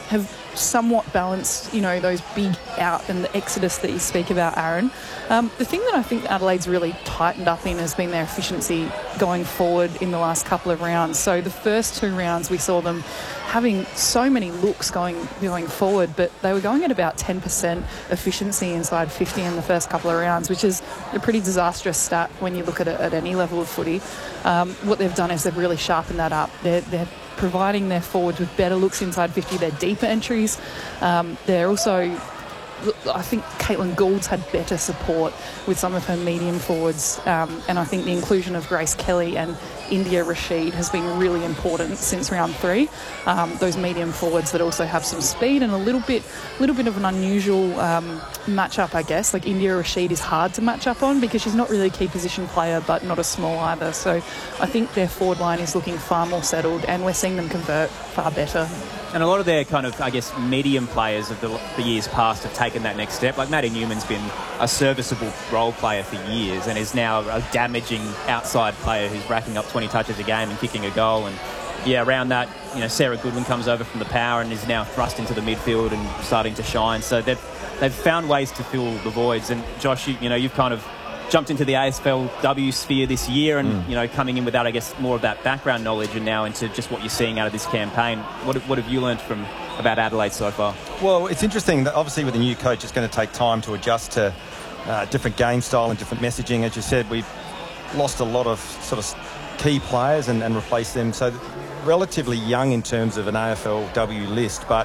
have somewhat balanced, those big out and the exodus that you speak about, Aaron. The thing that I think Adelaide's really tightened up in has been their efficiency going forward in the last couple of rounds. So the first 2 rounds we saw them having so many looks going forward, but they were going at about 10% efficiency inside 50 in the first couple of rounds, which is a pretty disastrous stat when you look at it at any level of footy. What they've done is they've really sharpened that up. They're providing their forwards with better looks inside 50. They're deeper entries. They're also, I think Caitlin Gould's had better support with some of her medium forwards, and I think the inclusion of Grace Kelly and India Rashid has been really important since round 3. Those medium forwards that also have some speed and a little bit of an unusual matchup, I guess. Like India Rashid is hard to match up on because she's not really a key position player, but not a small either. So I think their forward line is looking far more settled, and we're seeing them convert far better. And a lot of their kind of, I guess, medium players of the years past have taken that next step. Like Maddie Newman's been a serviceable role player for years and is now a damaging outside player who's racking up 20 touches a game and kicking a goal. And yeah, around that, Sarah Goodwin comes over from the power and is now thrust into the midfield and starting to shine. So they've found ways to fill the voids. And Josh, you've kind of jumped into the AFLW sphere this year and, coming in without, I guess, more of that background knowledge and now into just what you're seeing out of this campaign. What have you learned about Adelaide so far? Well, it's interesting that obviously with a new coach, it's going to take time to adjust to different game style and different messaging. As you said, we've lost a lot of sort of key players and replaced them. So relatively young in terms of an AFLW list, but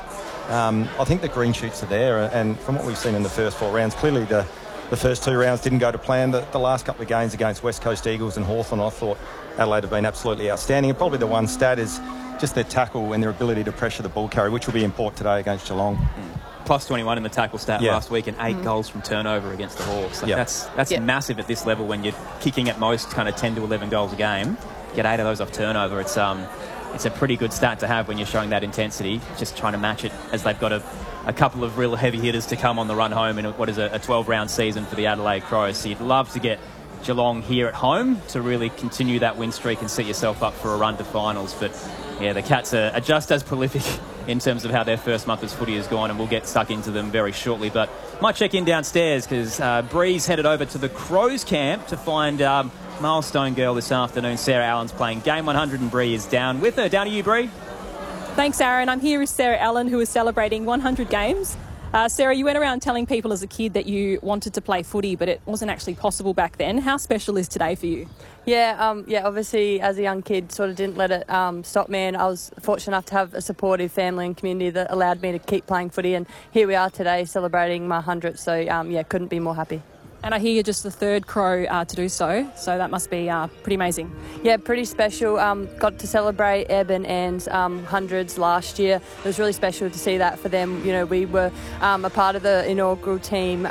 I think the green shoots are there. And from what we've seen in the first 4 rounds, clearly the first 2 rounds didn't go to plan. The last couple of games against West Coast Eagles and Hawthorn, I thought Adelaide have been absolutely outstanding. And probably the one stat is just their tackle and their ability to pressure the ball carry, which will be important today against Geelong. Plus 21 in the tackle stat last week and 8 goals from turnover against the Hawks. That's massive at this level when you're kicking at most kind of 10 to 11 goals a game. Get 8 of those off turnover. It's a pretty good stat to have when you're showing that intensity. Just trying to match it as they've got a couple of real heavy hitters to come on the run home in what is a 12-round season for the Adelaide Crows. So you'd love to get Geelong here at home to really continue that win streak and set yourself up for a run to finals. But yeah, the Cats are just as prolific in terms of how their first month as footy has gone, and we'll get stuck into them very shortly. But might check in downstairs because Bree's headed over to the Crows camp to find milestone girl this afternoon. Sarah Allen's playing game 100 and Bree is down with her. Down to you, Bree. Thanks, Aaron. I'm here with Sarah Allen, who is celebrating 100 games. Sarah, you went around telling people as a kid that you wanted to play footy, but it wasn't actually possible back then. How special is today for you? Yeah, obviously as a young kid sort of didn't let it stop me, and I was fortunate enough to have a supportive family and community that allowed me to keep playing footy, and here we are today celebrating my 100th, so couldn't be more happy. And I hear you're just the 3rd Crow to do so that must be pretty amazing. Yeah, pretty special. Got to celebrate Ebb and Anne's 100s last year. It was really special to see that for them. We were a part of the inaugural team,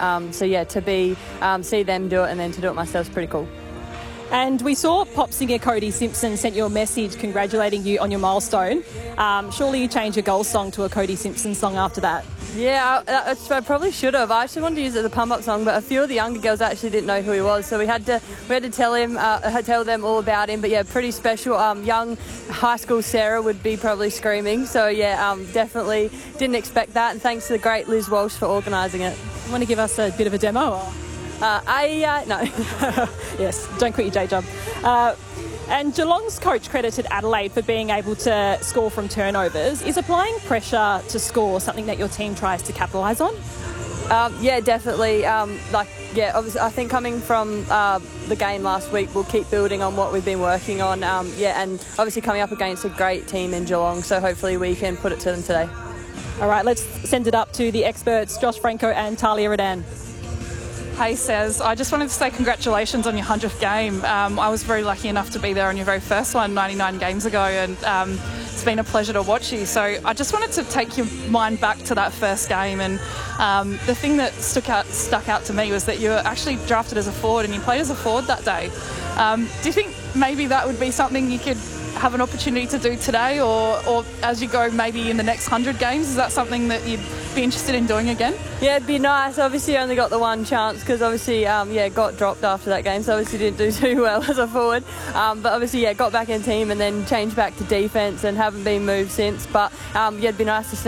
to see them do it and then to do it myself is pretty cool. And we saw pop singer Cody Simpson sent you a message congratulating you on your milestone. Surely you changed your goal song to a Cody Simpson song after that. Yeah, I probably should have. I actually wanted to use it as a pump-up song, but a few of the younger girls actually didn't know who he was, so we had to tell them all about him. But yeah, pretty special. Young high school Sarah would be probably screaming. So yeah, definitely didn't expect that. And thanks to the great Liz Walsh for organising it. You want to give us a bit of a demo? Or? No. Yes, don't quit your day job. And Geelong's coach credited Adelaide for being able to score from turnovers. Is applying pressure to score something that your team tries to capitalise on? Yeah, definitely. Obviously, I think coming from the game last week, we'll keep building on what we've been working on. And obviously coming up against a great team in Geelong, so hopefully we can put it to them today. All right, let's send it up to the experts, Josh Franco and Talia Radan. Hey, Saz. I just wanted to say congratulations on your 100th game. I was very lucky enough to be there on your very first one 99 games ago, and it's been a pleasure to watch you. So I just wanted to take your mind back to that first game, and the thing that stuck out to me was that you were actually drafted as a forward and you played as a forward that day. Do you think maybe that would be something you could have an opportunity to do today, or as you go maybe in the next 100 games? Is that something that you'd be interested in doing again? Yeah, it'd be nice. Obviously only got the one chance because obviously got dropped after that game, so obviously didn't do too well as a forward, but obviously got back in team and then changed back to defence and haven't been moved since, but it'd be nice to